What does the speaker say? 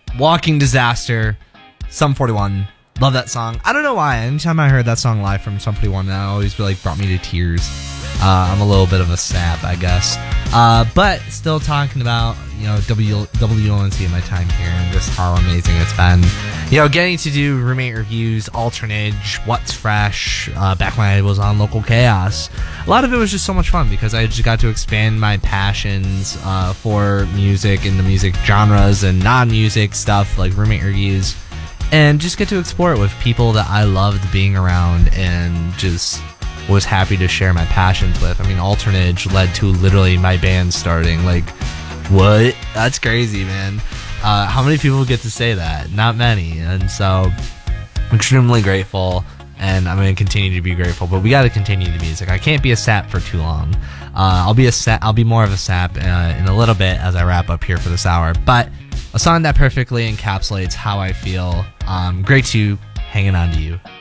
Walking Disaster, Sum 41. Love that song. I don't know why. Anytime I heard that song live from Sum 41, that always brought me to tears. I'm a little bit of a sap, I guess. But still talking about, WONC in my time here and just how amazing it's been. Getting to do roommate reviews, alternage, what's fresh, back when I was on Local Chaos. A lot of it was just so much fun because I just got to expand my passions for music and the music genres and non-music stuff like roommate reviews. And just get to explore it with people that I loved being around and just was happy to share my passions with. I mean, alternage led to literally my band starting. Like, what? That's crazy, man. How many people get to say that? Not many. And so, I'm extremely grateful, and I'm going to continue to be grateful. But we got to continue the music. I can't be a sap for too long. I'll be more of a sap in a little bit as I wrap up here for this hour. But a song that perfectly encapsulates how I feel. Great to hanging on to you.